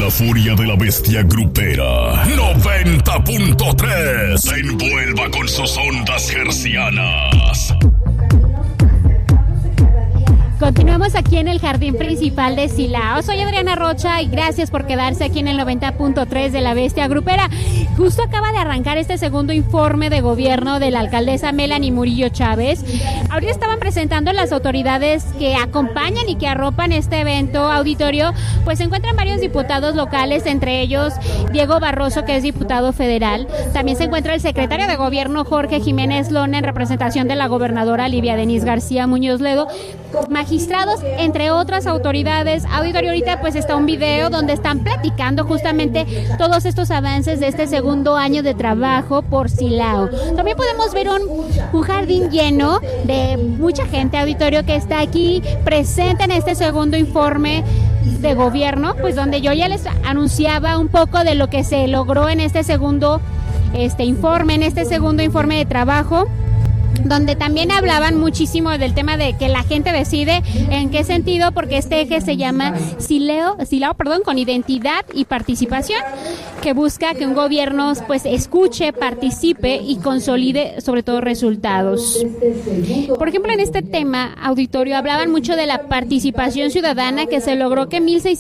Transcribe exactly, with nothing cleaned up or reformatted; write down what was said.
La furia de la bestia grupera noventa punto tres se envuelva con sus ondas hercianas. Continuamos aquí en el jardín principal de Silao. Soy Adriana Rocha y gracias por quedarse aquí en el noventa punto tres de la bestia grupera. Justo acaba de arrancar este segundo informe de gobierno de la alcaldesa Melanie Murillo Chávez. Ahorita estaban presentando las autoridades que acompañan y que arropan este evento auditorio. Pues se encuentran varios diputados locales, entre ellos Diego Barroso, que es diputado federal. También se encuentra el secretario de gobierno Jorge Jiménez Lona en representación de la gobernadora Livia Denise García Muñoz Ledo. Magistrados, entre otras autoridades. Auditorio, ahorita pues está un video donde están platicando justamente todos estos avances de este segundo año de trabajo por Silao. También podemos ver un, un jardín lleno de mucha gente, auditorio, que está aquí presente en este segundo informe de gobierno, pues donde yo ya les anunciaba un poco de lo que se logró en este segundo este informe, en este segundo informe de trabajo, donde también hablaban muchísimo del tema de que la gente decide en qué sentido, porque este eje se llama Silao, Silao, perdón, con identidad y participación, que busca que un gobierno pues escuche, participe y consolide sobre todo resultados. Por ejemplo, en este tema, auditorio, hablaban mucho de la participación ciudadana, que se logró que mil seiscientos